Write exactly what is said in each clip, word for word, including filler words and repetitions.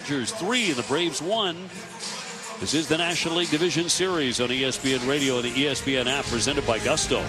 Dodgers three and the Braves one. This is the National League Division Series on E S P N Radio and the E S P N app, presented by Gusto.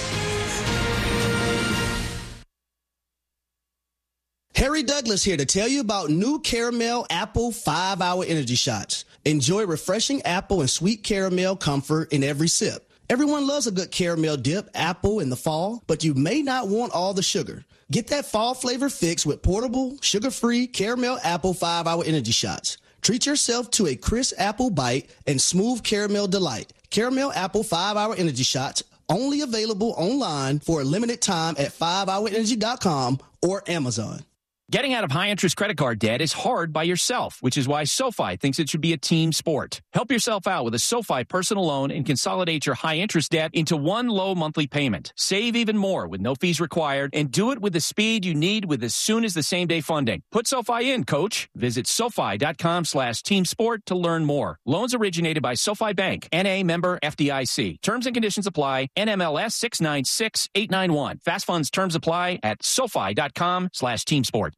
Harry Douglas here to tell you about new Caramel Apple five hour Energy Shots. Enjoy refreshing apple and sweet caramel comfort in every sip. Everyone loves a good caramel dip apple in the fall, but you may not want all the sugar. Get that fall flavor fix with portable, sugar-free Caramel Apple five hour Energy Shots. Treat yourself to a crisp apple bite and smooth caramel delight. Caramel Apple five hour Energy Shots, only available online for a limited time at five hour energy dot com or Amazon. Getting out of high-interest credit card debt is hard by yourself, which is why SoFi thinks it should be a team sport. Help yourself out with a SoFi personal loan and consolidate your high-interest debt into one low monthly payment. Save even more with no fees required, and do it with the speed you need with as soon as the same-day funding. Put SoFi in, coach. Visit SoFi.com slash team sport to learn more. Loans originated by SoFi Bank, N A member F D I C. Terms and conditions apply. N M L S six nine six eight nine one. Fast funds terms apply at SoFi.com slash team sport.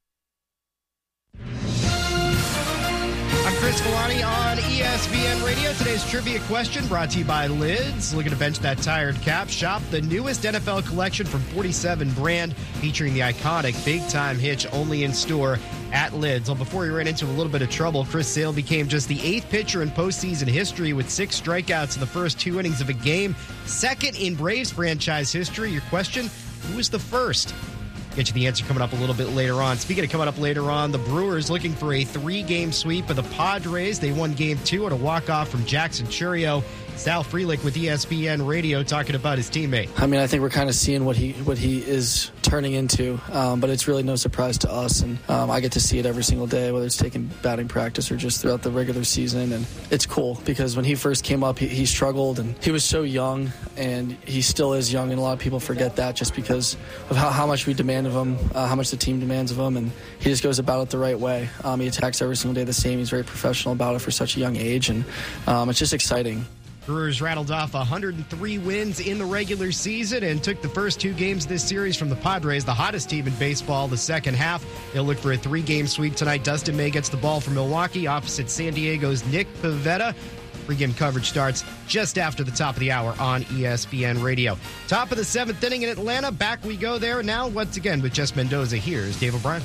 I'm Chris Villani on E S P N Radio. Today's trivia question brought to you by Lids. Looking to bench that tired cap? Shop the newest N F L collection from forty-seven brand, featuring the iconic big-time hitch, only in store at Lids. Well, before he ran into a little bit of trouble, Chris Sale became just the eighth pitcher in postseason history with six strikeouts in the first two innings of a game. Second in Braves franchise history. Your question, who was the first? Get you the answer coming up a little bit later on. Speaking of coming up later on, the Brewers looking for a three-game sweep of the Padres. They won game two at a walk-off from Jackson Chourio. Sal Frelick with E S P N Radio talking about his teammate. I mean, I think we're kind of seeing what he what he is turning into, um, but it's really no surprise to us. And um, I get to see it every single day, whether it's taking batting practice or just throughout the regular season. And it's cool because when he first came up, he, he struggled, and he was so young, and he still is young, and a lot of people forget that just because of how, how much we demand of him, uh, how much the team demands of him, and he just goes about it the right way. Um, he attacks every single day the same. He's very professional about it for such a young age, and um, it's just exciting. Brewers rattled off one hundred three wins in the regular season and took the first two games of this series from the Padres, the hottest team in baseball, the second half. They'll look for a three-game sweep tonight. Dustin May gets the ball for Milwaukee opposite San Diego's Nick Pivetta. Pre-game coverage starts just after the top of the hour on E S P N Radio. Top of the seventh inning in Atlanta. Back we go there now once again with Jess Mendoza. Here's Dave O'Brien.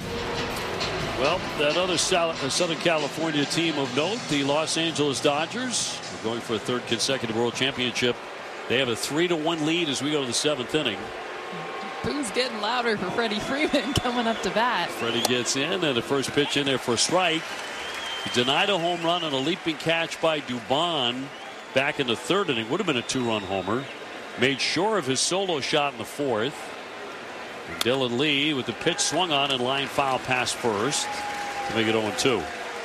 Well, that other Southern California team of note, the Los Angeles Dodgers, are going for a third consecutive World Championship. They have a three to one lead as we go to the seventh inning. Boo's getting louder for Freddie Freeman coming up to bat. Freddie gets in, and the first pitch in there for a strike. He denied a home run on a leaping catch by Dubon back in the third inning. Would have been a two-run homer. Made sure of his solo shot in the fourth. And Dylan Lee with the pitch swung on and line foul past first to make it oh two.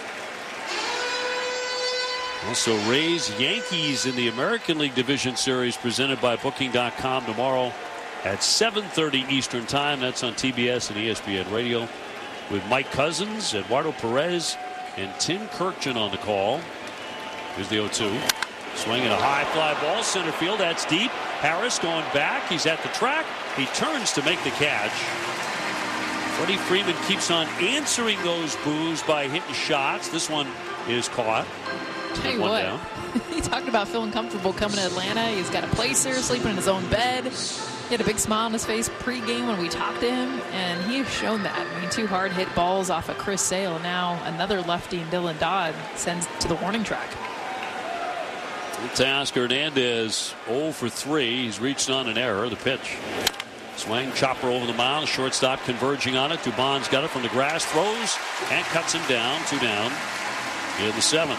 Also, Rays Yankees in the American League Division Series presented by Booking dot com tomorrow at seven thirty Eastern Time. That's on T B S and E S P N Radio with Mike Cousins, Eduardo Perez, and Tim Kirkjian on the call. Here's the oh two. Swinging a high fly ball, center field. That's deep. Harris going back. He's at the track. He turns to make the catch. Freddie Freeman keeps on answering those boos by hitting shots. This one is caught. Tell you what, he talked about feeling comfortable coming to Atlanta. He's got a placer, sleeping in his own bed. He had a big smile on his face pregame when we talked to him, and he has shown that. I mean, two hard hit balls off of Chris Sale. Now another lefty, and Dylan Dodd sends to the warning track. Teoscar Hernandez oh for three. He's reached on an error. The pitch. Swing, chopper over the mound. Shortstop converging on it. Dubon's got it from the grass. Throws and cuts him down. Two down in the seventh.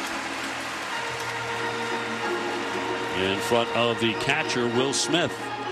In front of the catcher, Will Smith.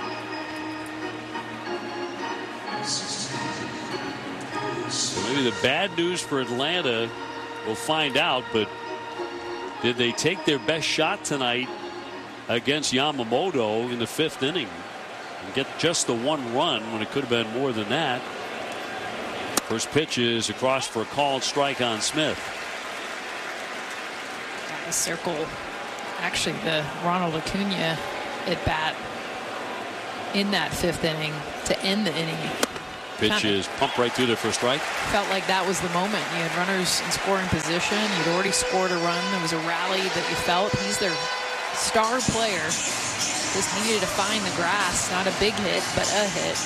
So maybe the bad news for Atlanta, we'll find out, but did they take their best shot tonight against Yamamoto in the fifth inning and get just the one run when it could have been more than that? First pitch is across for a called strike on Smith. Got the circle. Actually, the Ronald Acuna at bat in that fifth inning to end the inning. Pitch Kinda. is pumped right through there for a strike. Felt like that was the moment. You had runners in scoring position. You'd already scored a run. There was a rally that you felt. He's their star player. Just needed to find the grass. Not a big hit, but a hit.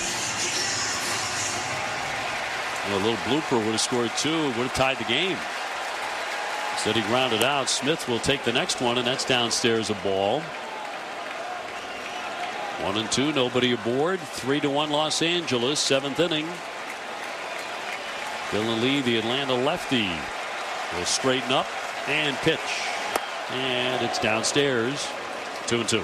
And a little blooper would have scored two. Would have tied the game. Instead he grounded out. Smith will take the next one, and that's downstairs a ball. One and two, nobody aboard. Three to one Los Angeles, seventh inning. Dylan Lee, the Atlanta lefty, will straighten up and pitch. And it's downstairs, two and two.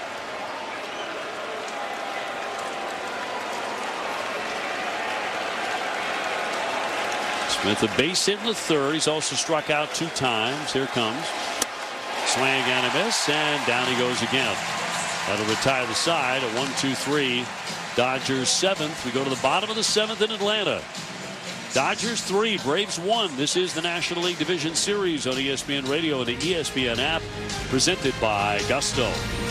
Smith a base hit in the third. He's also struck out two times. Here comes. Swing and a miss, and down he goes again. That'll retire the side at one two three. Dodgers seventh. We go to the bottom of the seventh in Atlanta. Dodgers three, Braves one. This is the National League Division Series on E S P N Radio and the E S P N app, presented by Gusto.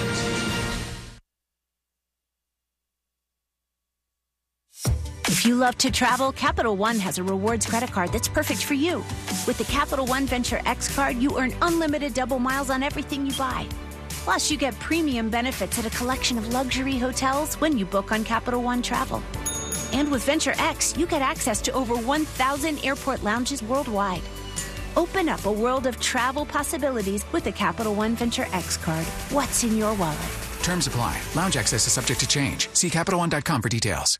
If you love to travel, Capital One has a rewards credit card that's perfect for you. With the Capital One Venture X card, you earn unlimited double miles on everything you buy. Plus, you get premium benefits at a collection of luxury hotels when you book on Capital One Travel. And with Venture X, you get access to over one thousand airport lounges worldwide. Open up a world of travel possibilities with the Capital One Venture X card. What's in your wallet? Terms apply. Lounge access is subject to change. See Capital One dot com for details.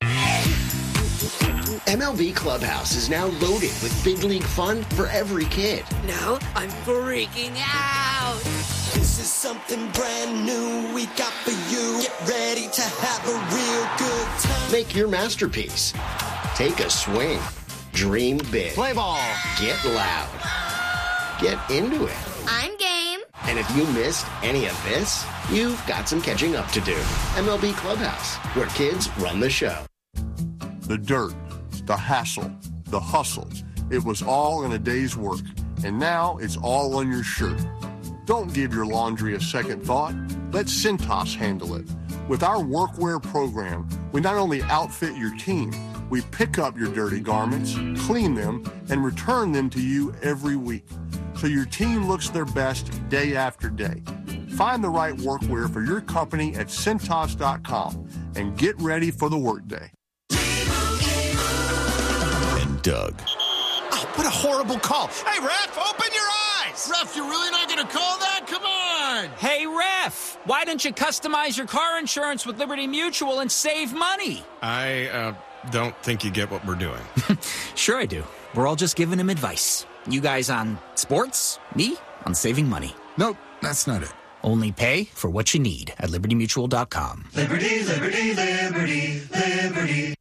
M L B Clubhouse is now loaded with big league fun for every kid. Now I'm freaking out. This is something brand new we got for you. Get ready to have a real good time. Make your masterpiece. Take a swing. Dream big. Play ball. Get loud. Get into it. I'm game. And if you missed any of this, you've got some catching up to do. M L B Clubhouse, where kids run the show. The dirt, the hassle, the hustle. It was all in a day's work, and now it's all on your shirt. Don't give your laundry a second thought. Let Cintas handle it. With our workwear program, we not only outfit your team, we pick up your dirty garments, clean them, and return them to you every week, so your team looks their best day after day. Find the right workwear for your company at Cintas dot com and get ready for the workday. And Doug. Oh, what a horrible call. Hey, ref, open your eyes. Ref, you're really not going to call that? Come on. Hey, ref, why don't you customize your car insurance with Liberty Mutual and save money? I uh, don't think you get what we're doing. Sure I do. We're all just giving him advice. You guys on sports, me on saving money. Nope, that's not it. Only pay for what you need at Liberty Mutual dot com. Liberty, liberty, liberty, liberty.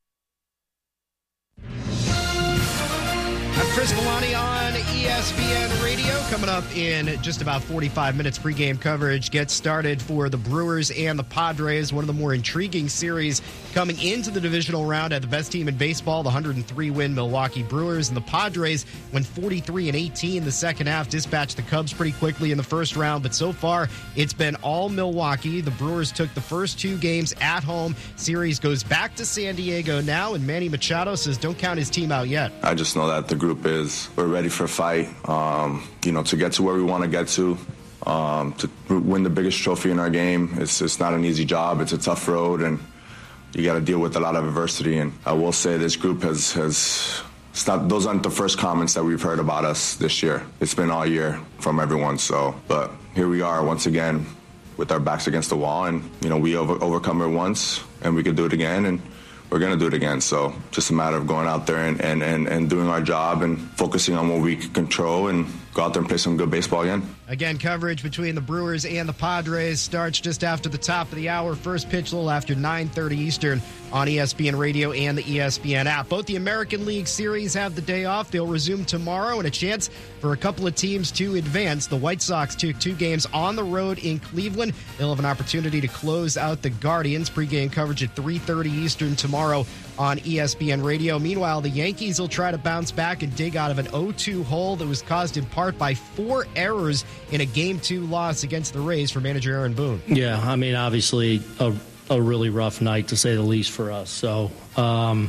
I'm Chris Villani on E S P N Radio. Coming up in just about forty-five minutes, pregame coverage gets started for the Brewers and the Padres. One of the more intriguing series coming into the divisional round. At the best team in baseball, the one hundred three win Milwaukee Brewers, and the Padres went forty-three and eighteen in the second half, dispatched the Cubs pretty quickly in the first round. But so far, it's been all Milwaukee. The Brewers took the first two games at home. Series goes back to San Diego now, and Manny Machado says don't count his team out yet. I just know that the group is we're ready for a fight. Um, you know, to get to where we want to get to, um, to win the biggest trophy in our game. It's it's not an easy job. It's a tough road, and you got to deal with a lot of adversity. And I will say this group has has. It's not, those aren't the first comments that we've heard about us this year. It's been all year from everyone. So, but here we are once again with our backs against the wall, and you know we over, overcome it once, and we could do it again, and we're going to do it again. So just a matter of going out there and, and, and, and doing our job and focusing on what we can control and go out there and play some good baseball again. Again, coverage between the Brewers and the Padres starts just after the top of the hour. First pitch a little after nine thirty Eastern on E S P N Radio and the E S P N app. Both the American League Series have the day off. They'll resume tomorrow, and a chance for a couple of teams to advance. The White Sox took two games on the road in Cleveland. They'll have an opportunity to close out the Guardians. Pre-game coverage at three thirty Eastern tomorrow on E S P N Radio. Meanwhile, the Yankees will try to bounce back and dig out of an oh two hole that was caused in part by four errors in a game two loss against the Rays for manager Aaron Boone. Yeah, I mean, obviously a, a really rough night to say the least for us. So, um,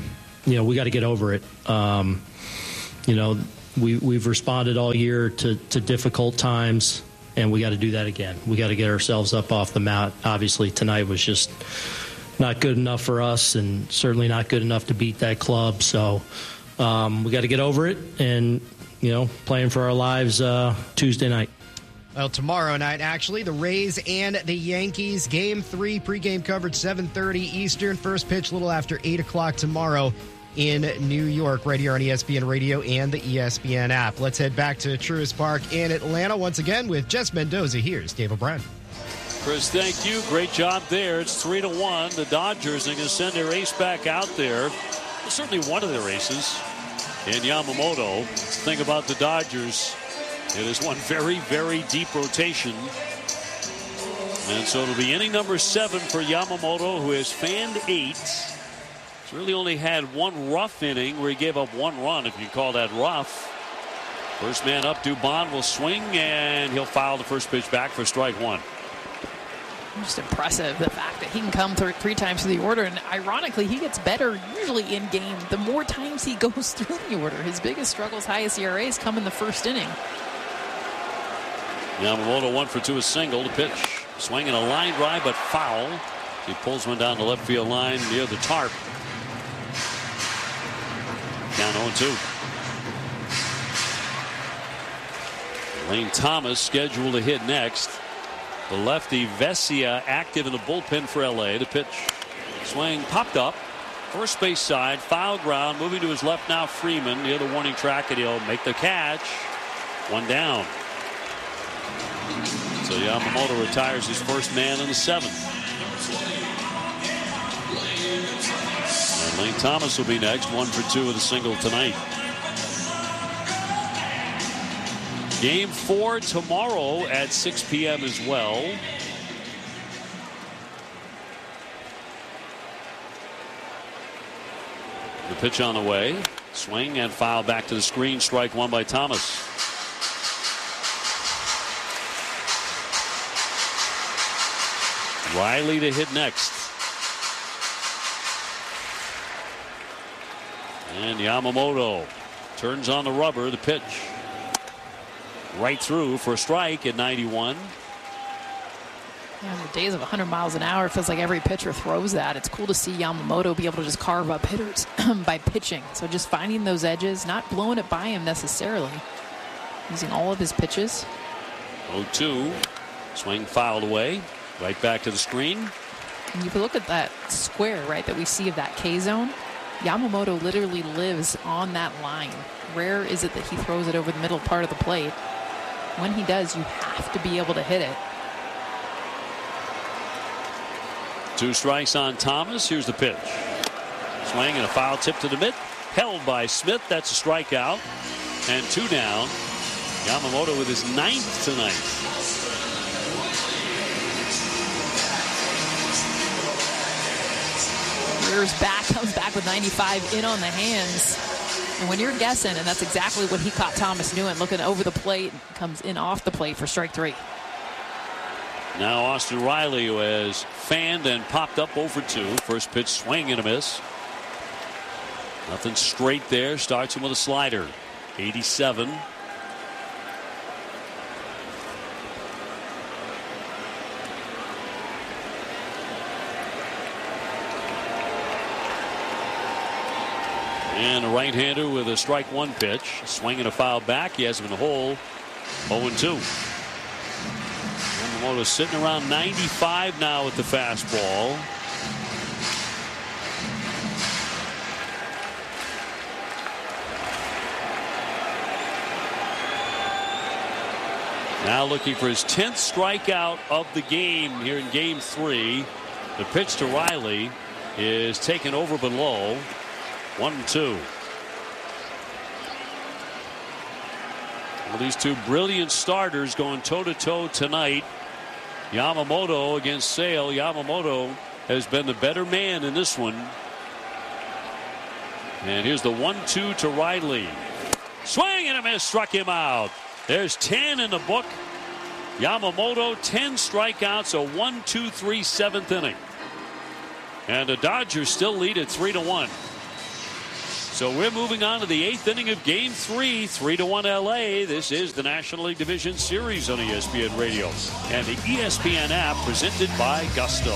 you know, we got to get over it. Um, you know, we, we've responded all year to, to difficult times, and we got to do that again. We got to get ourselves up off the mat. Obviously, tonight was just not good enough for us, and certainly not good enough to beat that club. So um, we got to get over it and, you know, playing for our lives uh, Tuesday night. Well, tomorrow night, actually, the Rays and the Yankees. Game three, pregame coverage, seven thirty Eastern. First pitch a little after eight o'clock tomorrow in New York, right here on E S P N Radio and the E S P N app. Let's head back to Truist Park in Atlanta once again with Jess Mendoza. Here's Dave O'Brien. Chris, thank you. Great job there. It's three to one. The Dodgers are going to send their ace back out there. Certainly one of their aces in Yamamoto. Think about the Dodgers. It is one very, very deep rotation. And so it'll be inning number seven for Yamamoto, who has fanned eight. He's really only had one rough inning where he gave up one run, if you call that rough. First man up, Dubon will swing, and he'll foul the first pitch back for strike one. Just impressive, the fact that he can come through three times through the order, and ironically, he gets better usually in game the more times he goes through the order. His biggest struggles, highest E R As come in the first inning. Yamamoto one for two, a single. The pitch, swinging a line drive, but foul. He pulls one down the left field line near the tarp. Count oh two. Lane Thomas scheduled to hit next. The lefty Vesia active in the bullpen for L A. The pitch, swing popped up. First base side, foul ground. Moving to his left now, Freeman near the warning track, and he'll make the catch. One down. So Yamamoto retires his first man in the seventh. And Lane Thomas will be next, one for two with a single tonight. Game four tomorrow at six p.m. as well. The pitch on the way. Swing and foul back to the screen. Strike one by Thomas. Riley to hit next. And Yamamoto turns on the rubber. The pitch right through for a strike at ninety-one. Yeah, in the days of one hundred miles an hour, it feels like every pitcher throws that. It's cool to see Yamamoto be able to just carve up hitters by pitching. So just finding those edges, not blowing it by him necessarily. Using all of his pitches. oh two. Swing fouled away. Right back to the screen. And if you look at that square, right, that we see of that K zone, Yamamoto literally lives on that line. Rare is it that he throws it over the middle part of the plate. When he does, you have to be able to hit it. Two strikes on Thomas. Here's the pitch. Swing and a foul tip to the mid. Held by Smith. That's a strikeout. And two down. Yamamoto with his ninth tonight. Rears back, comes back with ninety-five in on the hands. And when you're guessing, and that's exactly what he caught Thomas doing, looking over the plate, comes in off the plate for strike three. Now Austin Riley, who has fanned and popped up oh for two. First pitch swing and a miss. Nothing straight there. Starts him with a slider. eighty-seven. And a right-hander with a strike one pitch. Swing and a foul back. He has him in the hole. oh and two. Yamamoto sitting around ninety-five now with the fastball. Now looking for his tenth strikeout of the game here in game three. The pitch to Riley is taken over below. One and two. Well, these two brilliant starters going toe-to-toe tonight. Yamamoto against Sale. Yamamoto has been the better man in this one. And here's the one two to Riley. Swing and a miss, struck him out. There's ten in the book. Yamamoto, ten strikeouts, a one two three seventh inning. And the Dodgers still lead at three to one. So we're moving on to the eighth inning of Game Three, three to one L A. This is the National League Division Series on E S P N Radio and the E S P N app, presented by Gusto.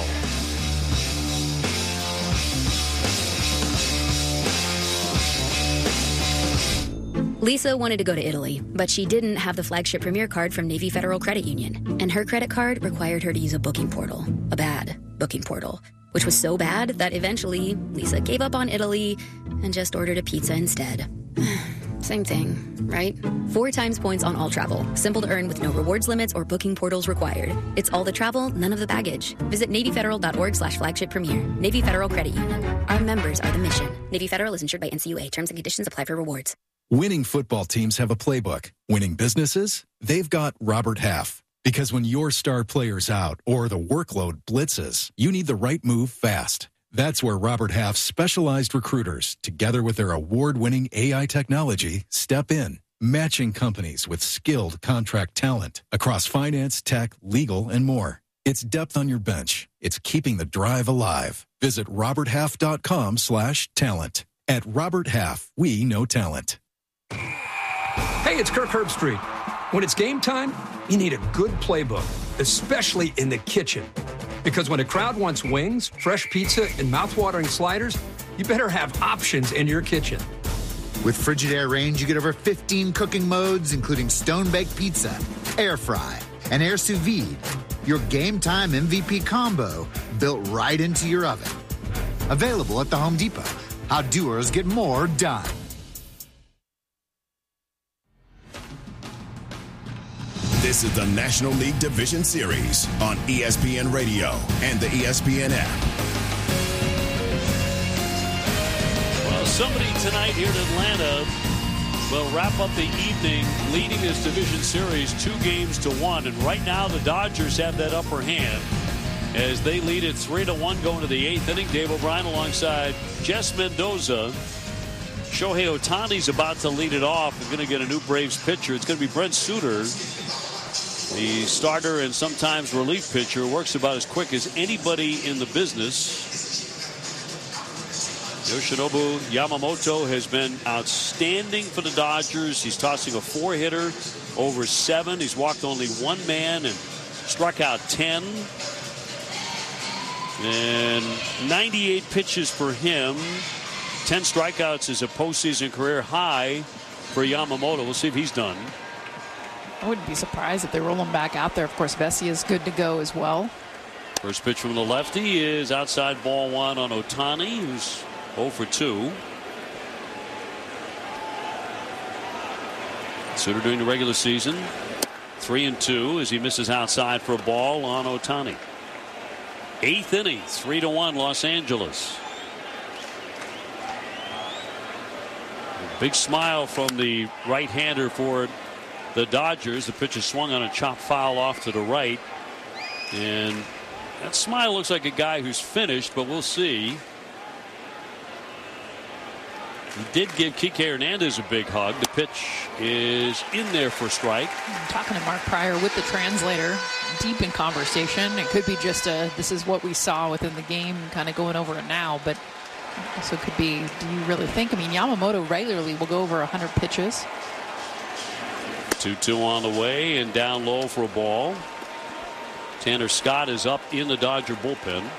Lisa wanted to go to Italy, but she didn't have the flagship Premier card from Navy Federal Credit Union, and her credit card required her to use a booking portal, a bad booking portal, which was so bad that eventually Lisa gave up on Italy and just ordered a pizza instead. Same thing, right? Four times points on all travel. Simple to earn with no rewards limits or booking portals required. It's all the travel, none of the baggage. Visit NavyFederal.org slash flagship premier. Navy Federal Credit Union. Our members are the mission. Navy Federal is insured by N C U A. Terms and conditions apply for rewards. Winning football teams have a playbook. Winning businesses? They've got Robert Half. Because when your star player's out or the workload blitzes, you need the right move fast. That's where Robert Half's specialized recruiters, together with their award-winning A I technology, step in, matching companies with skilled contract talent across finance, tech, legal, and more. It's depth on your bench. It's keeping the drive alive. Visit roberthalf.com slash talent. At Robert Half, we know talent. Hey, it's Kirk Herbstreit. When it's game time, you need a good playbook, especially in the kitchen. Because when a crowd wants wings, fresh pizza, and mouthwatering sliders, you better have options in your kitchen. With Frigidaire Range, you get over fifteen cooking modes, including stone-baked pizza, air fry, and air sous vide. Your game time M V P combo built right into your oven. Available at the Home Depot. How doers get more done. This is the National League Division Series on E S P N Radio and the E S P N app. Well, somebody tonight here in Atlanta will wrap up the evening leading this division series two games to one. And right now the Dodgers have that upper hand as they lead it three to one going to the eighth inning. Dave O'Brien alongside Jess Mendoza. Shohei Ohtani's about to lead it off. We're going to get a new Braves pitcher. It's going to be Brent Suter, the starter and sometimes relief pitcher. Works about as quick as anybody in the business. Yoshinobu Yamamoto has been outstanding for the Dodgers. He's tossing a four-hitter over seven. He's walked only one man and struck out ten. And ninety-eight pitches for him. ten strikeouts is a postseason career high for Yamamoto. We'll see if he's done. I wouldn't be surprised if they roll him back out there. Of course, Vesey is good to go as well. First pitch from the lefty is outside, ball one on Ohtani, who's oh for two. Suter during the regular season, three and two as he misses outside for a ball on Ohtani. Eighth inning, three to one Los Angeles. A big smile from the right-hander for the Dodgers. The pitch is swung on a chop foul off to the right. And that smile looks like a guy who's finished, but we'll see. He did give Kike Hernandez a big hug. The pitch is in there for strike. I'm talking to Mark Pryor with the translator, deep in conversation. It could be just a, this is what we saw within the game, kind of going over it now, but also could be, do you really think? I mean, Yamamoto regularly will go over one hundred pitches. two two on the way and down low for a ball. Tanner Scott is up in the Dodger bullpen.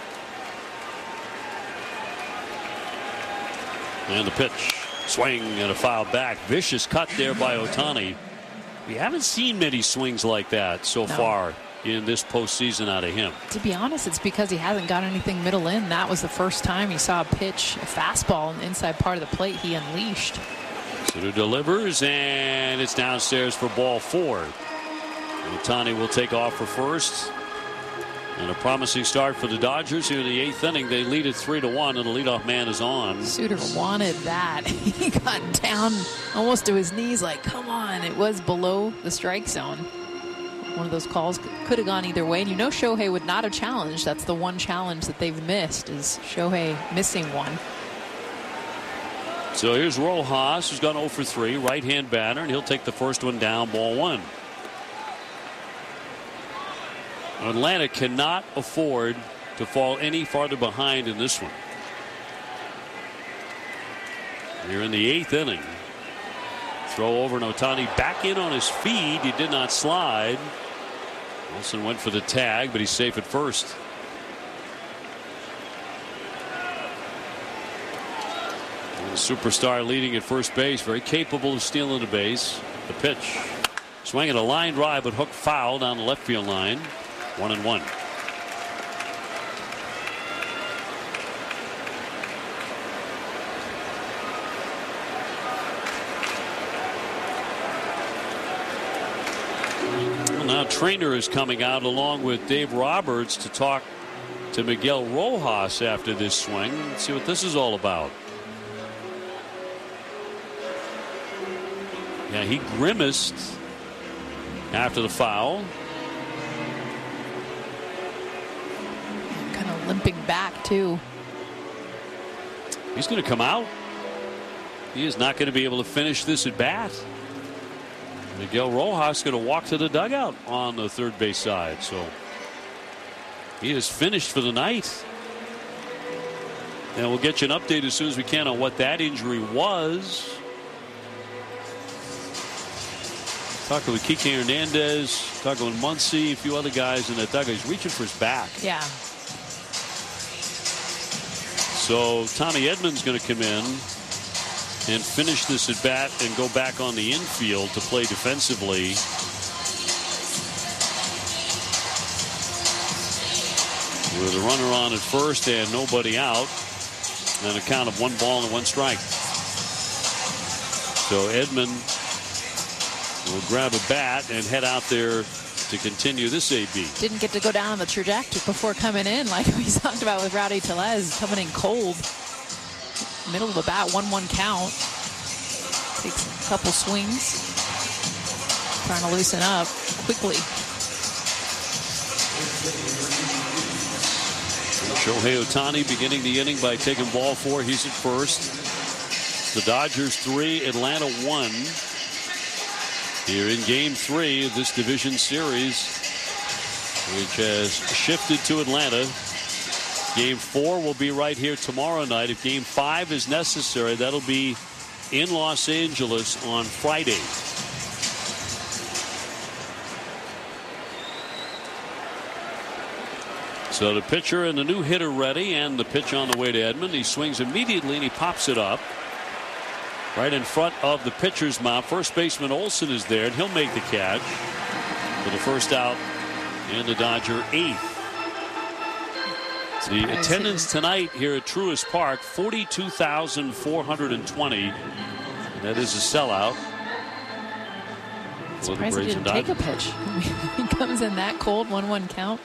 And the pitch, swing and a foul back. Vicious cut there by Ohtani. We haven't seen many swings like that so no. far in this postseason out of him. To be honest, it's because he hasn't got anything middle in. That was the first time he saw a pitch, a fastball in the inside part of the plate he unleashed. Suter delivers, and it's downstairs for ball four. Ohtani will take off for first. And a promising start for the Dodgers here in the eighth inning. They lead it three to one, and the leadoff man is on. Suter wanted that. He got down almost to his knees like, come on. It was below the strike zone. One of those calls could have gone either way. And you know Shohei would not have challenged. That's the one challenge that they've missed, is Shohei missing one. So here's Rojas, who's gone oh for three, right-hand batter, and he'll take the first one down, ball one. Atlanta cannot afford to fall any farther behind in this one. Here in the eighth inning. Throw over, and Ohtani back in on his feet. He did not slide. Wilson went for the tag, but he's safe at first. And the superstar leading at first base, very capable of stealing the base. The pitch. Swinging a line drive, but hooked foul down the left field line. One and one. Now Trainer is coming out along with Dave Roberts to talk to Miguel Rojas after this swing. Let's see what this is all about. Yeah, he grimaced after the foul. Kind of limping back too. He's going to come out. He is not going to be able to finish this at bat. Miguel Rojas going to walk to the dugout on the third base side. So he is finished for the night. And we'll get you an update as soon as we can on what that injury was. Talking with Kike Hernandez, talking with Muncy, a few other guys in that dugout. He's reaching for his back. Yeah. So Tommy Edman's going to come in and finish this at bat and go back on the infield to play defensively. With a runner on at first and nobody out, and a count of one ball and one strike. So Edman will grab a bat and head out there to continue this A B. Didn't get to go down on the trajectory before coming in, like we talked about with Rowdy Tellez, coming in cold. Middle of the bat, one one count. Takes a couple swings. Trying to loosen up quickly. Shohei Ohtani beginning the inning by taking ball four. He's at first. The Dodgers three, Atlanta one. Here in game three of this division series, which has shifted to Atlanta. Game four will be right here tomorrow night. If game five is necessary, that'll be in Los Angeles on Friday. So the pitcher and the new hitter ready, and the pitch on the way to Edman. He swings immediately and he pops it up right in front of the pitcher's mound. First baseman Olsen is there, and he'll make the catch for the first out in the Dodger eighth. The attendance tonight here at Truist Park, forty-two thousand four hundred twenty. That is a sellout. Surprised he didn't take a pitch. He comes in that cold, one one count.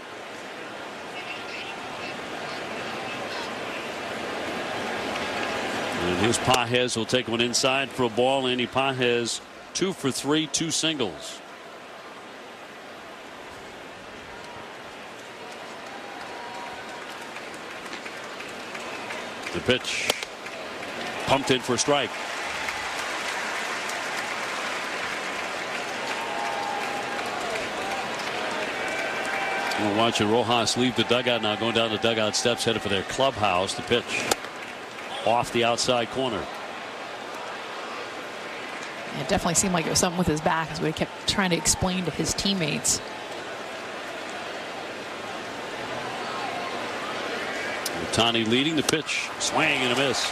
And here's Pages will take one inside for a ball. Andy Pages, two for three, two singles. The pitch pumped in for a strike. We're watching Rojas leave the dugout now, going down the dugout steps, headed for their clubhouse. The pitch off the outside corner. It definitely seemed like it was something with his back, as we kept trying to explain to his teammates. Ohtani leading the pitch, swing and a miss.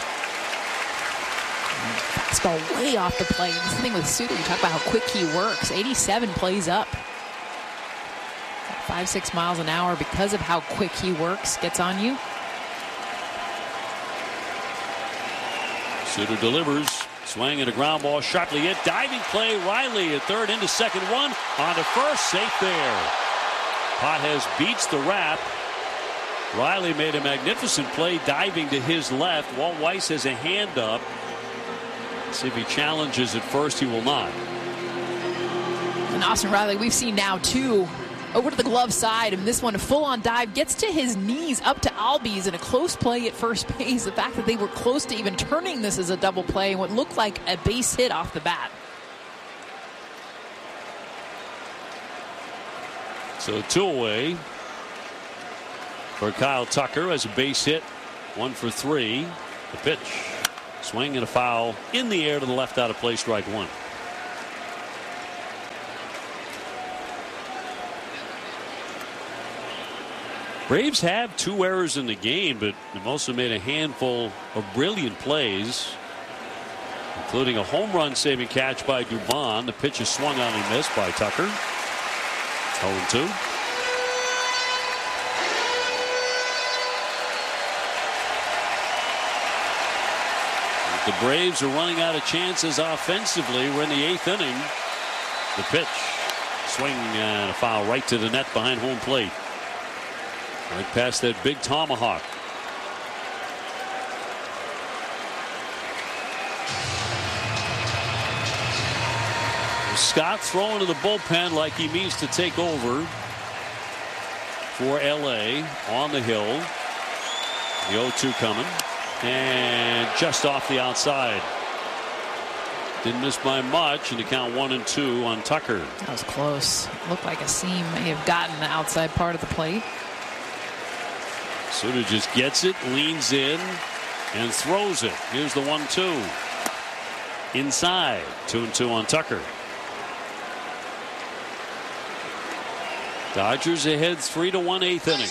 Fastball way off the plate. This thing with Suter, you talk about how quick he works. eighty-seven plays up. Five, six miles an hour because of how quick he works. Gets on you. Suter delivers. Swing and a ground ball sharply hit. Diving play. Riley at third into second one. On to first. Safe there. Pages beats the wrap. Riley made a magnificent play diving to his left. Walt Weiss has a hand up. See if he challenges at first. He will not. And Austin Riley, we've seen now two over to the glove side, and this one a full-on dive gets to his knees up to Albies in a close play at first base. The fact that they were close to even turning this as a double play and what looked like a base hit off the bat. So two away for Kyle Tucker as a base hit. One for three. The pitch Swing and a foul in the air to the left, out of play, strike one. Braves have two errors in the game, but they've also made a handful of brilliant plays, including a home run saving catch by Dubon. The pitch is swung on and missed by Tucker. oh and two. The Braves are running out of chances offensively. We're in the eighth inning. The pitch, swing and a foul right to the net behind home plate. Right past that big tomahawk. Scott throwing to the bullpen like he means to take over for L A on the hill. The oh two coming. And just off the outside. Didn't miss by much, and to count one and two on Tucker. That was close. Looked like a seam may have gotten the outside part of the plate. Suter just gets it, leans in, and throws it. Here's the one two. Inside. Two and two on Tucker. Dodgers ahead three to one, eighth inning.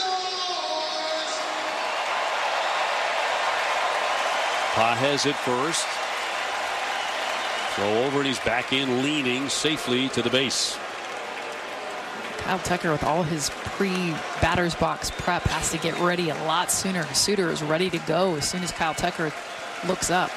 Pages at first. Throw over, and he's back in, leaning safely to the base. Kyle Tucker, with all his pre-batter's box prep, has to get ready a lot sooner. Suter is ready to go as soon as Kyle Tucker looks up.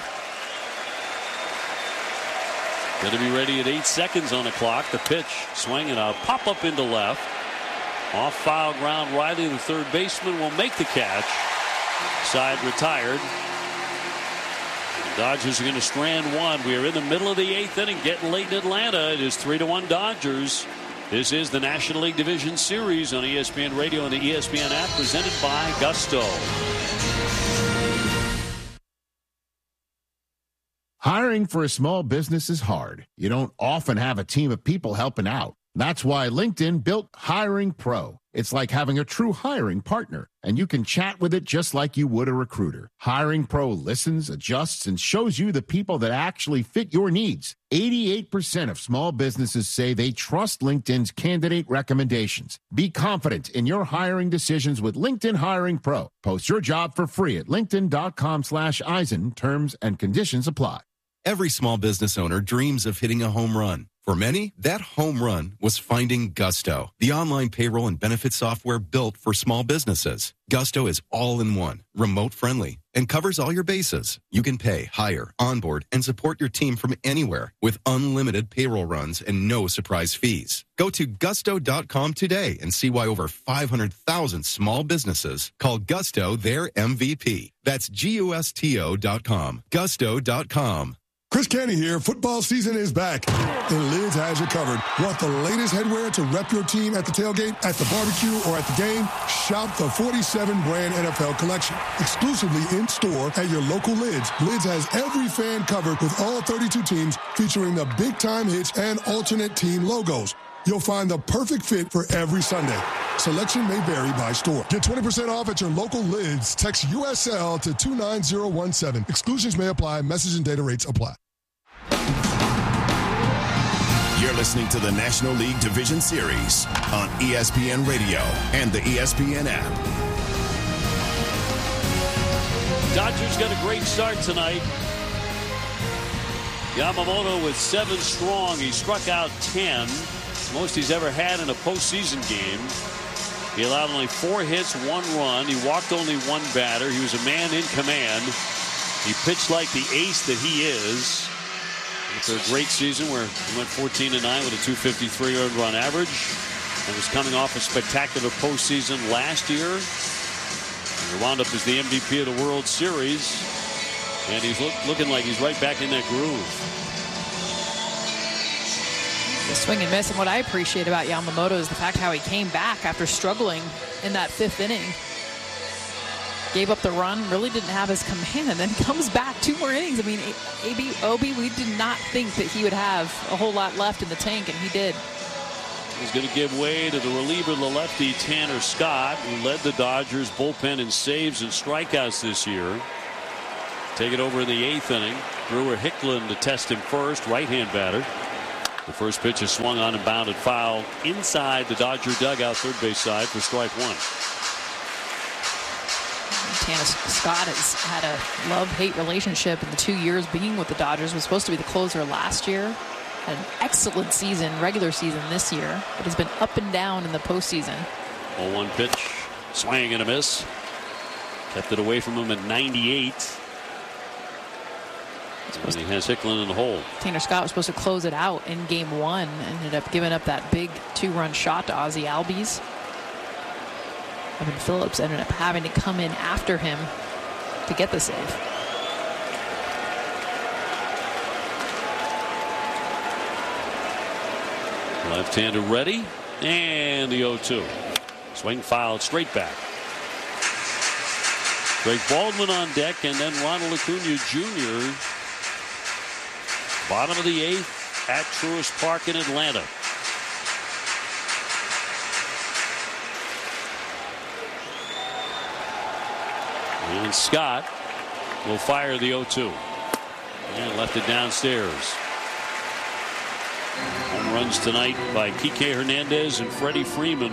Got to be ready at eight seconds on the clock. The pitch, swing and a pop up into left. Off foul ground. Riley, the third baseman, will make the catch. Side retired. The Dodgers are going to strand one. We are in the middle of the eighth inning, getting late in Atlanta. It is three to one Dodgers. This is the National League Division Series on E S P N Radio and the E S P N app, presented by Gusto. Hiring for a small business is hard. You don't often have a team of people helping out. That's why LinkedIn built Hiring Pro. It's like having a true hiring partner, and you can chat with it just like you would a recruiter. Hiring Pro listens, adjusts, and shows you the people that actually fit your needs. eighty-eight percent of small businesses say they trust LinkedIn's candidate recommendations. Be confident in your hiring decisions with LinkedIn Hiring Pro. Post your job for free at linkedin.com slash Eisen. Terms and conditions apply. Every small business owner dreams of hitting a home run. For many, that home run was finding Gusto, the online payroll and benefit software built for small businesses. Gusto is all-in-one, remote-friendly, and covers all your bases. You can pay, hire, onboard, and support your team from anywhere with unlimited payroll runs and no surprise fees. Go to gusto dot com today and see why over five hundred thousand small businesses call Gusto their M V P. That's G U S T O dot com. gusto dot com. Chris Canty here. Football season is back, and Lids has you covered. Want the latest headwear to rep your team at the tailgate, at the barbecue, or at the game? Shop the forty-seven brand N F L collection. Exclusively in-store at your local Lids. Lids has every fan covered with all thirty-two teams, featuring the big-time hits and alternate team logos. You'll find the perfect fit for every Sunday. Selection may vary by store. Get twenty percent off at your local Lids. Text U S L to two nine zero one seven. Exclusions may apply. Message and data rates apply. You're listening to the National League Division Series on E S P N Radio and the E S P N app. Dodgers got a great start tonight. Yamamoto with seven strong. He struck out ten. Most he's ever had in a postseason game. He allowed only four hits, one run. He walked only one batter. He was a man in command. He pitched like the ace that he is. After a great season where he went fourteen to nine with a two fifty-three earned run average, and was coming off a spectacular postseason last year. And he wound up as the M V P of the World Series, and he's look, looking like he's right back in that groove. The swing and miss, and what I appreciate about Yamamoto is the fact how he came back after struggling in that fifth inning. Gave up the run, really didn't have his command, and then comes back two more innings. I mean, A B, Obi, we did not think that he would have a whole lot left in the tank, and he did. He's going to give way to the reliever, the lefty Tanner Scott, who led the Dodgers bullpen in saves and strikeouts this year. take it over in the eighth inning. Brewer Hicklin to test him first, right-hand batter. The first pitch is swung on and bounded foul inside the Dodger dugout, third base side for strike one. Tanner Scott has had a love-hate relationship in the two years being with the Dodgers. Was supposed to be the closer last year. Had an excellent season, regular season this year, but has been up and down in the postseason. oh one pitch, swing and a miss. Kept it away from him at ninety-eight. And he has Hicklin in the hole. Tanner Scott was supposed to close it out in game one. Ended up giving up that big two-run shot to Ozzie Albies. Evan Phillips ended up having to come in after him to get the save. Left-hander ready, and the oh two. Swing fouled straight back. Greg Baldwin on deck, and then Ronald Acuna Junior Bottom of the eighth at Truist Park in Atlanta. And Scott will fire the oh two. And left it downstairs. Home runs tonight by Kike Hernandez and Freddie Freeman.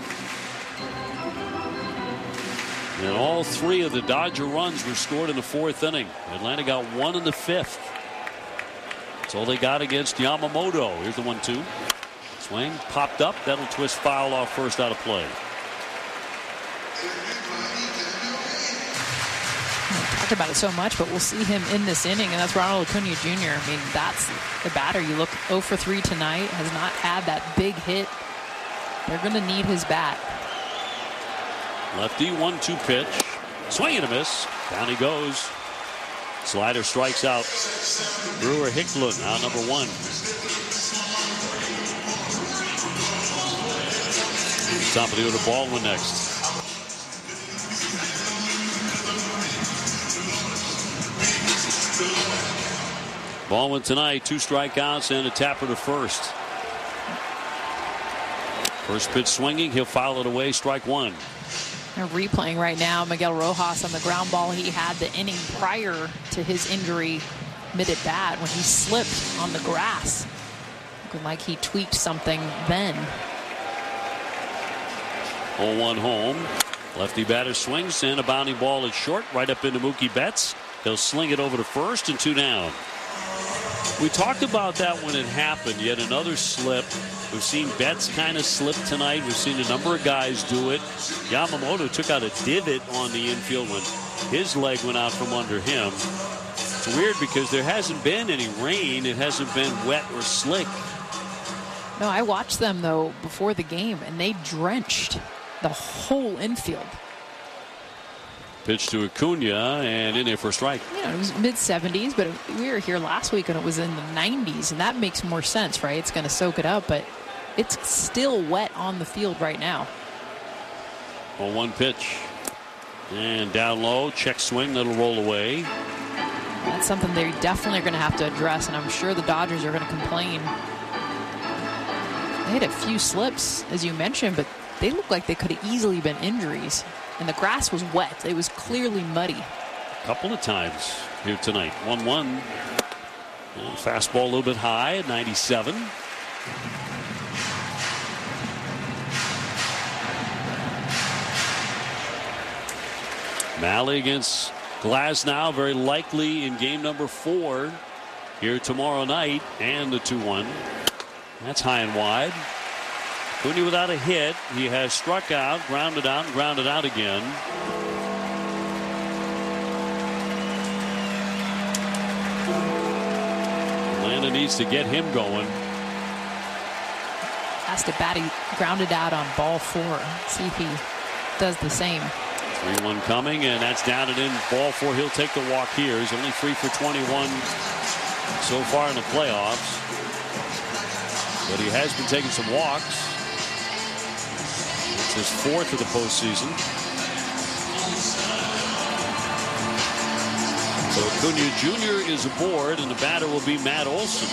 And all three of the Dodger runs were scored in the fourth inning. Atlanta got one in the fifth. That's all they got against Yamamoto. Here's the one two. Swing popped up. That'll twist foul off first, out of play. We talked about it so much, but we'll see him in this inning, and that's Ronald Acuna Junior I mean, that's the batter. You look oh for three tonight, has not had that big hit. They're going to need his bat. Lefty, one two pitch. Swing and a miss. Down he goes. Slider strikes out. Brewer Hicklin out number one. Top of the order, Baldwin next. Baldwin tonight, two strikeouts and a tapper to first. First pitch swinging, he'll foul it away, strike one. They're replaying right now Miguel Rojas on the ground ball he had the inning prior to his injury mid at bat when he slipped on the grass. Looking like he tweaked something then. oh one home. Lefty batter swings and a bounding ball at short right up into Mookie Betts. He'll sling it over to first and two down. We talked about that when it happened. Yet another slip. We've seen Betts kind of slip tonight. We've seen a number of guys do it. Yamamoto took out a divot on the infield when his leg went out from under him. It's weird because there hasn't been any rain. It hasn't been wet or slick. No, I watched them, though, before the game, and they drenched the whole infield. Pitch to Acuna, and in there for a strike. You know, it was mid seventies, but we were here last week and it was in the nineties, and that makes more sense, right? It's going to soak it up, but it's still wet on the field right now. oh one pitch. And down low, check swing, that'll roll away. That's something they definitely are going to have to address, and I'm sure the Dodgers are going to complain. They had a few slips, as you mentioned, but they look like they could have easily been injuries. And the grass was wet. It was clearly muddy. A couple of times here tonight. one one. Fastball a little bit high at ninety-seven. Mahle against Glasnow, very likely in game number four here tomorrow night. And the two one. That's high and wide. Acuna without a hit. He has struck out, grounded out, and grounded out again. Atlanta needs to get him going. Has to bat, he grounded out on ball four. See if he does the same. three one coming, and that's down and in. Ball four. He'll take the walk here. He's only three for twenty-one so far in the playoffs. But he has been taking some walks. It's his fourth of the postseason. So Acuna Junior is aboard, and the batter will be Matt Olson.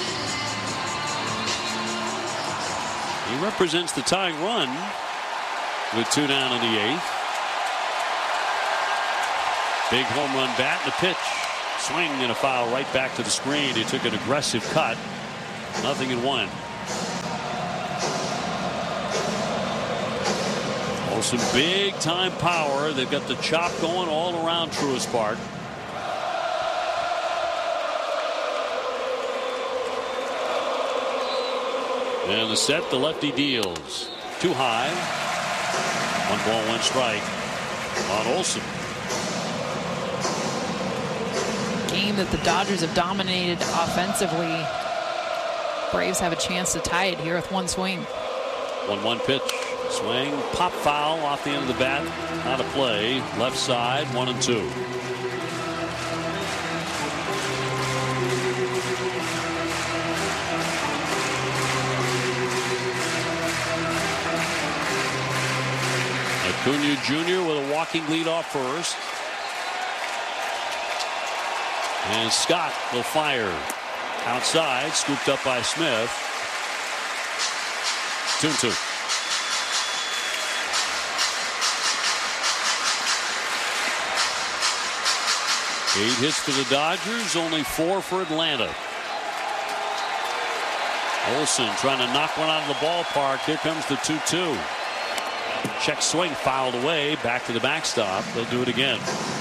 He represents the tying run with two down in the eighth. Big home run bat and a pitch. Swing and a foul right back to the screen. He took an aggressive cut. Nothing in one. Olsen, big time power. They've got the chop going all around Truist Park. And the set, the lefty deals. Too high. One ball, one strike on Olsen. Game that the Dodgers have dominated offensively. Braves have a chance to tie it here with one swing. one one pitch. Swing. Pop foul off the end of the bat. Not a play. Left side. One and two. Acuna Junior with a walking lead off first. And Scott will fire. Outside, scooped up by Smith. two and two. Eight hits for the Dodgers, only four for Atlanta. Olsen trying to knock one out of the ballpark. Here comes the two two. Check swing fouled away. Back to the backstop. They'll do it again.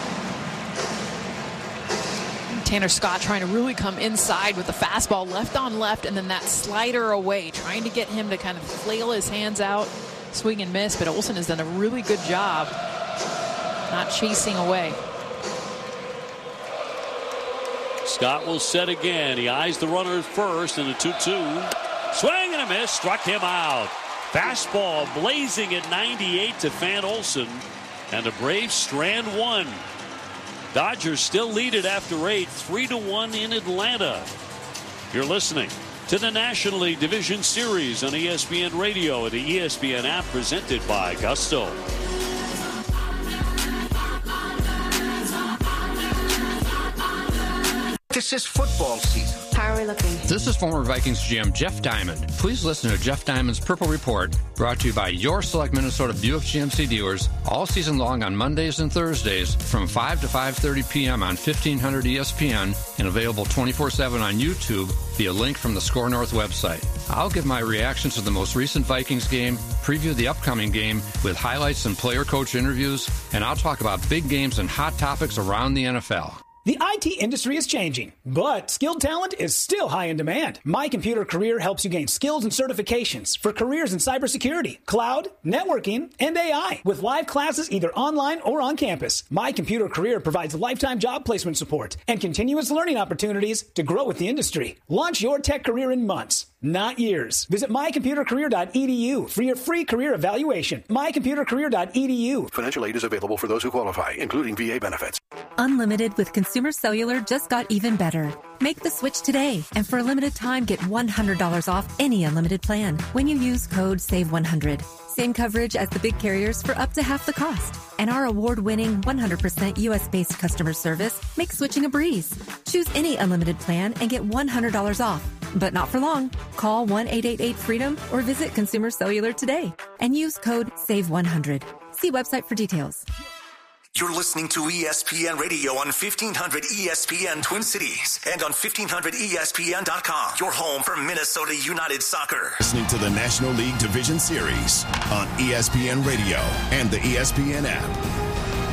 Tanner Scott trying to really come inside with the fastball left on left, and then that slider away, trying to get him to kind of flail his hands out, swing and miss. But Olsen has done a really good job not chasing away. Scott will set again. He eyes the runner first in the two two. Swing and a miss. Struck him out. Fastball blazing at ninety-eight to Fan Olsen. And the Braves strand one. Dodgers still lead it after eight. Three to one in Atlanta. You're listening to the National League Division Series on E S P N Radio and the E S P N app, presented by Gusto. This is football season. How are we looking? This is former Vikings G M Jeff Diamond. Please listen to Jeff Diamond's Purple Report, brought to you by your select Minnesota Buick G M C dealers, all season long on Mondays and Thursdays from five to five thirty p.m. on fifteen hundred E S P N and available twenty-four seven on YouTube via link from the Score North website. I'll give my reactions to the most recent Vikings game, preview the upcoming game with highlights and player-coach interviews, and I'll talk about big games and hot topics around the N F L. The I T industry is changing, but skilled talent is still high in demand. My Computer Career helps you gain skills and certifications for careers in cybersecurity, cloud, networking, and A I, with live classes either online or on campus. My Computer Career provides lifetime job placement support and continuous learning opportunities to grow with the industry. Launch your tech career in months, not years. Visit my computer career dot e d u for your free career evaluation. my computer career dot e d u. Financial aid is available for those who qualify, including V A benefits. Unlimited with Consumer Cellular just got even better. Make the switch today, and for a limited time, get one hundred dollars off any unlimited plan when you use code save one hundred. Same coverage as the big carriers for up to half the cost. And our award-winning one hundred percent U S-based customer service makes switching a breeze. Choose any unlimited plan and get one hundred dollars off. But not for long. Call one eight eight eight freedom or visit Consumer Cellular today and use code save one hundred. See website for details. You're listening to E S P N Radio on fifteen hundred E S P N Twin Cities and on fifteen hundred E S P N dot com. Your home for Minnesota United Soccer. Listening to the National League Division Series on E S P N Radio and the E S P N app.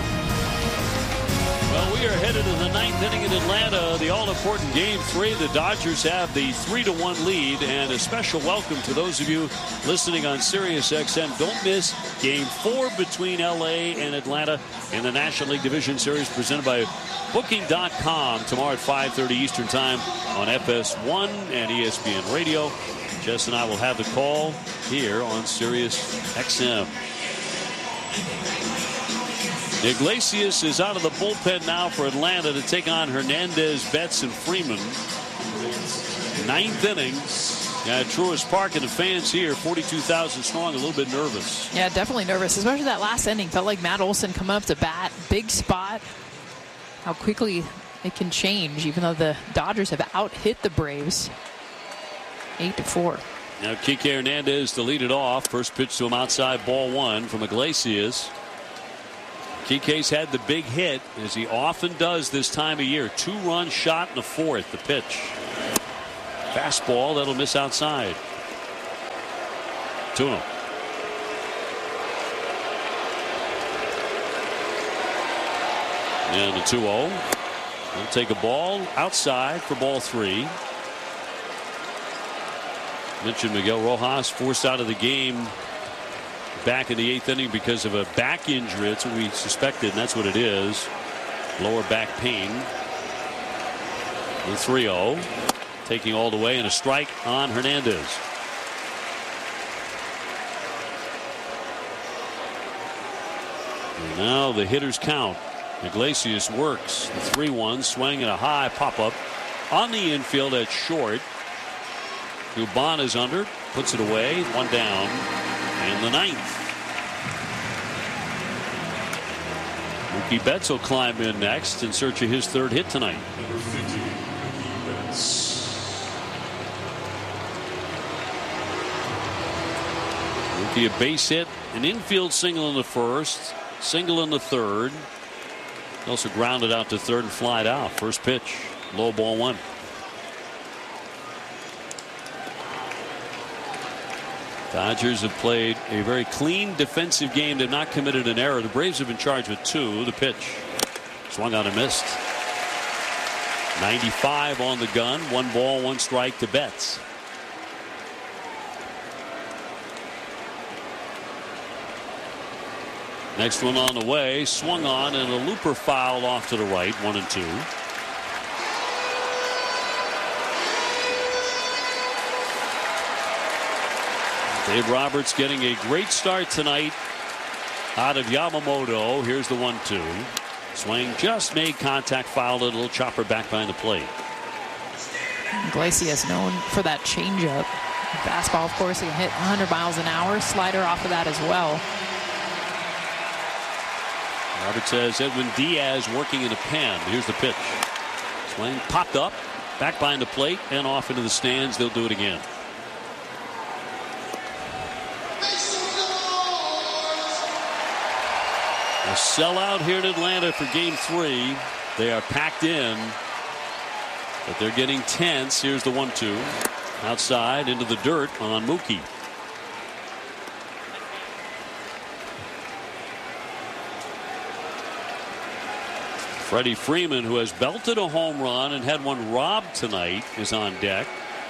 Well, we are headed to the ninth inning in Atlanta. The all-important game three. The Dodgers have the three to one lead, and a special welcome to those of you listening on Sirius X M. Don't miss game four between L A and Atlanta in the National League Division Series, presented by Booking dot com tomorrow at five thirty Eastern Time on F S one and E S P N Radio. Jess and I will have the call here on Sirius X M. Iglesias is out of the bullpen now for Atlanta to take on Hernandez, Betts, and Freeman. Ninth inning at Truist Park, and the fans here, forty-two thousand strong, a little bit nervous. Yeah, definitely nervous, especially that last inning. Felt like Matt Olson coming up to bat, big spot. How quickly it can change, even though the Dodgers have out-hit the Braves. Eight to four. Now Kike Hernandez to lead it off. First pitch to him outside, ball one from Iglesias. Marquis Case had the big hit, as he often does this time of year. Two-run shot in the fourth. The pitch. Fastball that'll miss outside. two oh. And the two oh. He'll take a ball outside for ball three. Mentioned Miguel Rojas forced out of the game back in the eighth inning because of a back injury. That's what we suspected, and that's what it is. Lower back pain. The three oh. Taking all the way, and a strike on Hernandez. And now the hitters count. Iglesias works the three one swing and a high pop-up on the infield at short. Dubon is under, puts it away, one down in the ninth. Mookie Betts will climb in next in search of his third hit tonight. Mookie a base hit, an infield single in the first, single in the third. Also grounded out to third and flied out. First pitch, low ball one. Dodgers have played a very clean defensive game. They've not committed an error. The Braves have been charged with two. The pitch swung on and missed. ninety-five on the gun. One ball, one strike to Betts. Next one on the way, swung on, and a looper fouled off to the right, one and two. Dave Roberts getting a great start tonight out of Yamamoto. Here's the one two. Swing just made contact, fouled it, a little chopper back behind the plate. Iglesias known for that changeup. Fastball, of course, he can hit one hundred miles an hour. Slider off of that as well. Robert says Edwin Diaz working in the pen. Here's the pitch. Swing popped up, back behind the plate, and off into the stands. They'll do it again. A sellout here in Atlanta for game three. They are packed in, but they're getting tense. Here's the one two. Outside into the dirt on Mookie. Freddie Freeman, who has belted a home run and had one robbed tonight, is on deck.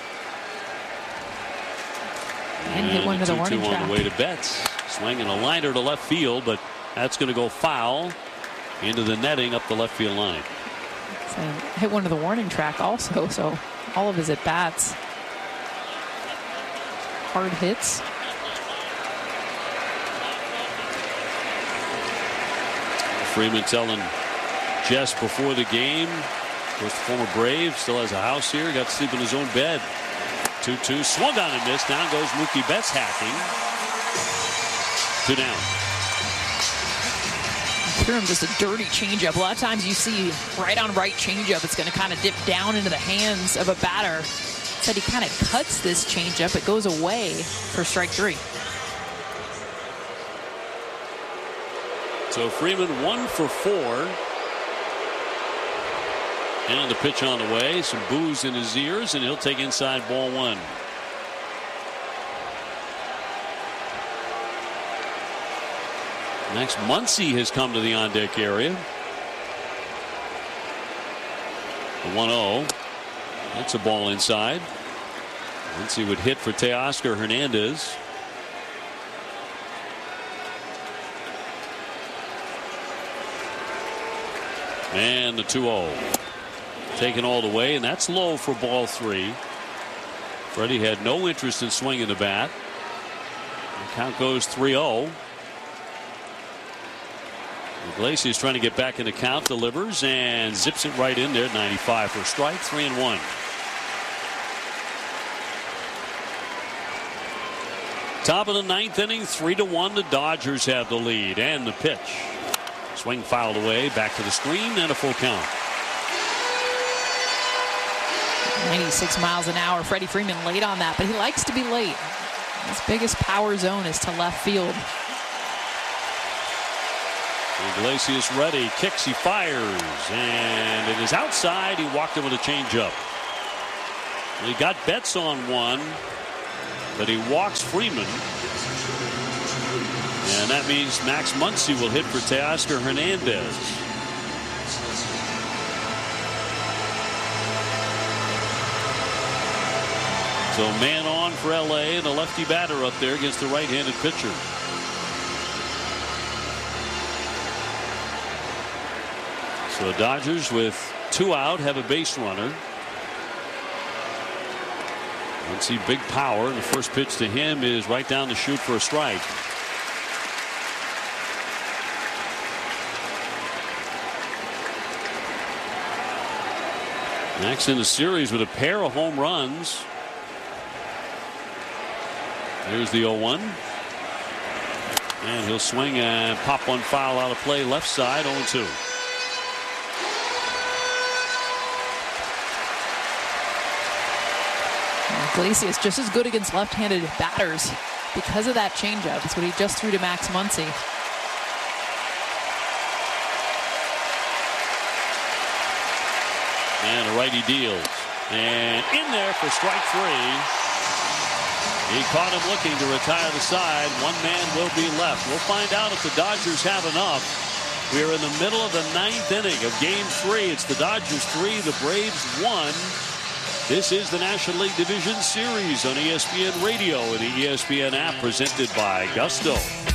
And, and hit one to the warning track. On the way to Betts. Swinging a liner to left field, but that's going to go foul into the netting up the left field line. So hit one to the warning track also, so all of his at-bats. Hard hits. Freeman telling Jess before the game, of course, the former Brave, still has a house here, got to sleep in his own bed. two two, swung on and missed. Down goes Mookie Betts hacking. Two down. Threw him just a dirty changeup. A lot of times you see right on right changeup, it's going to kind of dip down into the hands of a batter. Said he kind of cuts this changeup. It goes away for strike three. So Freeman one for four. And the pitch on the way. Some boos in his ears, and he'll take inside ball one. Next, Muncy has come to the on-deck area. The one oh. That's a ball inside. Muncy would hit for Teoscar Hernandez. And the two oh. Taken all the way, and that's low for ball three. Freddie had no interest in swinging the bat. The count goes three oh. Iglesias trying to get back in the count, delivers and zips it right in there at ninety-five for a strike, three and one. Top of the ninth inning, three to one. The Dodgers have the lead, and the pitch. Swing fouled away, back to the screen, and a full count. ninety-six miles an hour. Freddie Freeman late on that, but he likes to be late. His biggest power zone is to left field. Iglesias ready, kicks, he fires, and it is outside. He walked him with a changeup. He got Betts on one, but he walks Freeman. And that means Max Muncy will hit for Teoscar Hernandez. So man on for L A and a lefty batter up there against the right-handed pitcher. So the Dodgers with two out have a base runner. Let's see, big power, and the first pitch to him is right down the chute for a strike. Max in the series with a pair of home runs. Here's the oh one. And he'll swing and pop one foul out of play left side, oh two. Iglesias just as good against left-handed batters because of that changeup. It's what he just threw to Max Muncy. And a righty deals. And in there for strike three. He caught him looking to retire the side. One man will be left. We'll find out if the Dodgers have enough. We are in the middle of the ninth inning of game three. It's the Dodgers three, the Braves one. This is the National League Division Series on E S P N Radio and the E S P N app, presented by Gusto.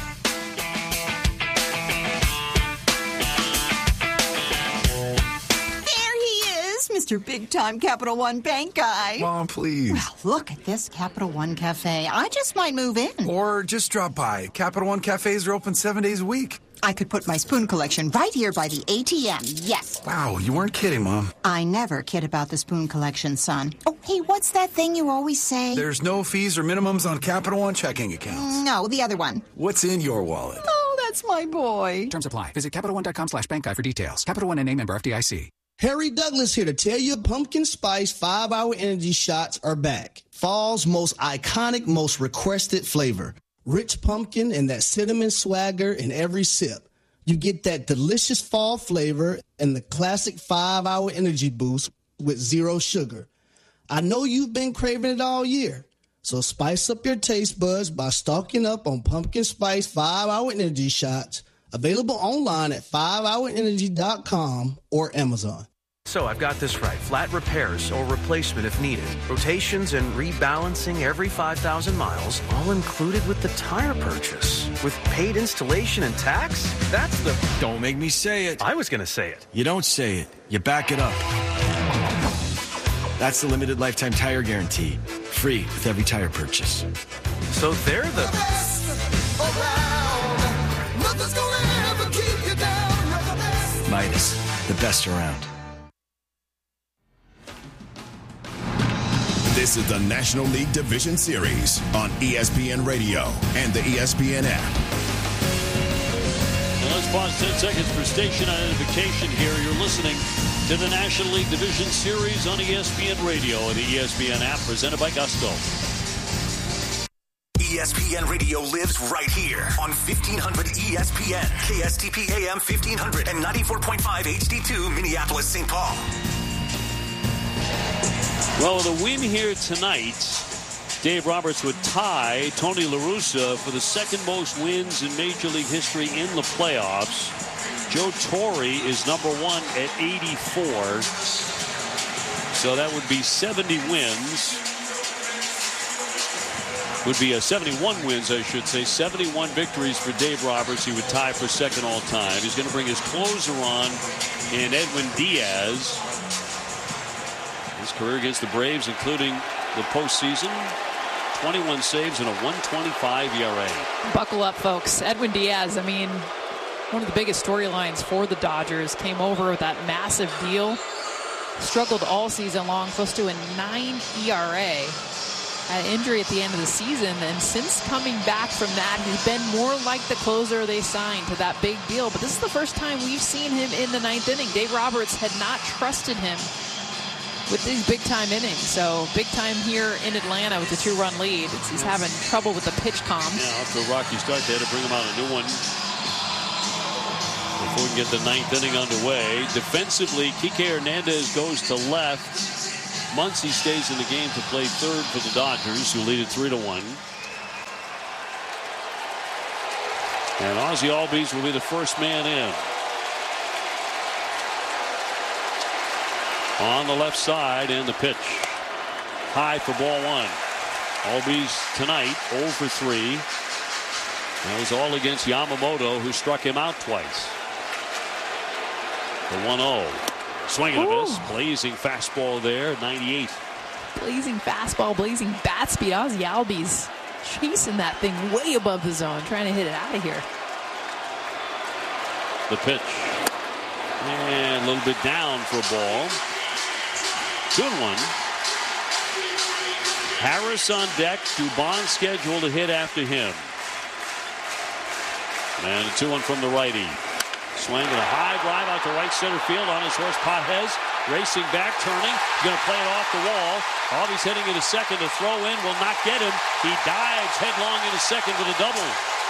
Mister Big Time Capital One Bank guy. Mom, please. Well, look at this Capital One Cafe. I just might move in. Or just drop by. Capital One Cafes are open seven days a week. I could put my spoon collection right here by the A T M. Yes. Wow, you weren't kidding, Mom. I never kid about the spoon collection, son. Oh, hey, what's that thing you always say? There's no fees or minimums on Capital One checking accounts. No, the other one. What's in your wallet? Oh, that's my boy. Terms apply. Visit CapitalOne.com slash bank guy for details. Capital One N A member F D I C. Harry Douglas here to tell you pumpkin spice five hour energy shots are back. Fall's most iconic, most requested flavor. Rich pumpkin and that cinnamon swagger in every sip. You get that delicious fall flavor and the classic five hour energy boost with zero sugar. I know you've been craving it all year, so spice up your taste buds by stocking up on pumpkin spice five hour energy shots. Available online at five hour energy dot com or Amazon. So I've got this right. Flat repairs or replacement if needed. Rotations and rebalancing every five thousand miles, all included with the tire purchase. With paid installation and tax? That's the... Don't make me say it. I was going to say it. You don't say it. You back it up. That's the limited lifetime tire guarantee. Free with every tire purchase. So they're the... Midas, the best around. This is the National League Division Series on E S P N Radio and the E S P N app. Now let's pause ten seconds for station identification here. You're listening to the National League Division Series on E S P N Radio and the E S P N app, presented by Gusto. E S P N Radio lives right here on fifteen hundred E S P N, K S T P A M fifteen hundred, and ninety-four point five H D two, Minneapolis, Saint Paul. Well, with a win here tonight, Dave Roberts would tie Tony La Russa for the second most wins in Major League history in the playoffs. Joe Torre is number one at eighty-four. So that would be seventy wins. Would be a seventy-one wins, I should say. seventy-one victories for Dave Roberts. He would tie for second all time. He's going to bring his closer on in Edwin Diaz. His career against the Braves, including the postseason, twenty-one saves and a one twenty-five E R A. Buckle up, folks. Edwin Diaz, I mean, one of the biggest storylines for the Dodgers, came over with that massive deal. Struggled all season long, close to a nine E R A. Had an injury at the end of the season, and since coming back from that, he's been more like the closer they signed to that big deal. But this is the first time we've seen him in the ninth inning. Dave Roberts had not trusted him with these big-time innings. So big-time here in Atlanta with a two-run lead. It's, he's having trouble with the pitch comms. Yeah, after a rocky start, they had to bring him out a new one. before we can get the ninth inning underway. Defensively, Kike Hernandez goes to left. Muncy stays in the game to play third for the Dodgers, who lead it three to one. And Ozzie Albies will be the first man in. On the left side, and the pitch. High for ball one. Albies tonight oh for three. That was all against Yamamoto, who struck him out twice. The one oh. Swing and a miss. Blazing fastball there, ninety-eight. Blazing fastball, blazing bat speed. Ozzie Albies chasing that thing way above the zone, trying to hit it out of here. The pitch. And a little bit down for a ball. Good one. Harris on deck. Dubon scheduled to hit after him. And a two one from the righty. Swing and a high drive out to right center field on his horse Pages. Racing back, turning. Going to play it off the wall. Albies heading into second to throw in. Will not get him. He dives headlong into second with a double.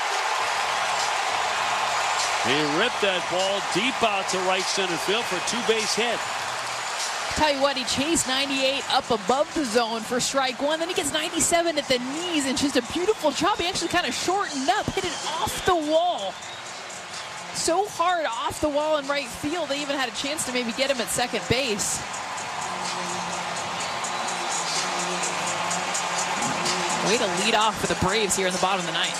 He ripped that ball deep out to right center field for a two-base hit. Tell you what, he chased ninety-eight up above the zone for strike one. Then he gets ninety-seven at the knees and just a beautiful chop. He actually kind of shortened up, hit it off the wall. So hard off the wall in right field, they even had a chance to maybe get him at second base. Way to lead off for the Braves here in the bottom of the ninth.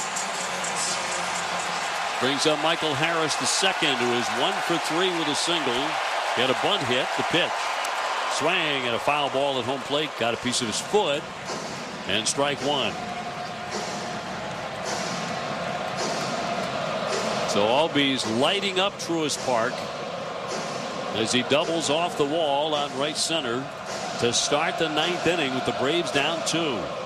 Brings up Michael Harris, the second, who is one for three with a single. Got a bunt hit, the pitch. Swing and a foul ball at home plate. Got a piece of his foot. And strike one. So Albies lighting up Truist Park as he doubles off the wall on right center to start the ninth inning with the Braves down two.